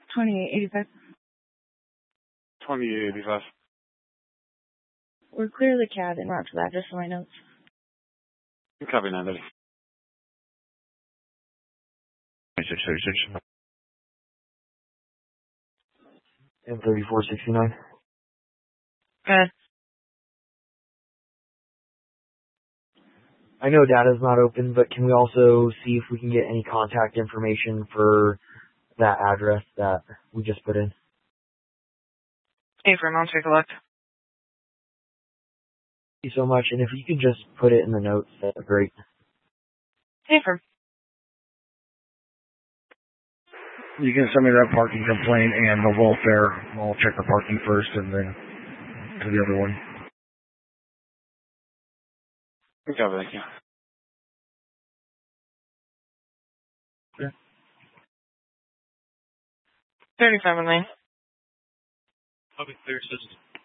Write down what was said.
2885. 2885. We're clear the cab and route to the address for my notes. Copy 930. 2636. And 3469. Good. I know data's not open, but can we also see if we can get any contact information for that address that we just put in? Hey, Frim, I'll take a look. Thank you so much, and if you could just put it in the notes, that'd be great. Hey, Frim. You can send me that parking complaint and the welfare. I'll check the parking first and then to the other one. Copy, thank you. Yeah. 37 lane. Copy, 36.